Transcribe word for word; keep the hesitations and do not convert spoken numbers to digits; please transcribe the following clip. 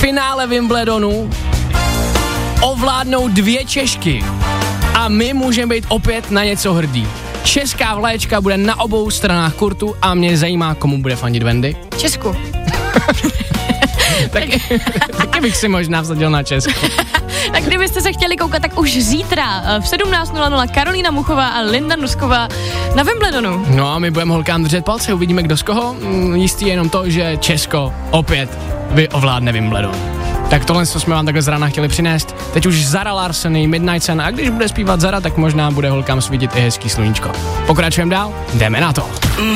finále Wimbledonu ovládnou dvě Češky a my můžeme být opět na něco hrdí. Česká vlaječka bude na obou stranách kurtu a mě zajímá, komu bude fandit Wendy. Česku. taky, taky bych si možná vsadil na Česku. Tak kdybyste se chtěli koukat, tak už zítra v sedmnáct nula nula Karolína Muchová a Linda Nusková na Wimbledonu. No a my budeme holkám držet palce, uvidíme kdo z koho. Jistý je jenom to, že Česko opět vy ovládne Wimbledon. Tak tohle, co jsme vám takhle z rána chtěli přinést. Teď už Zara Larsson, Midnight Sun, a když bude zpívat Zara, tak možná bude holkám svítit i hezký sluníčko. Pokračujeme dál, jdeme na to.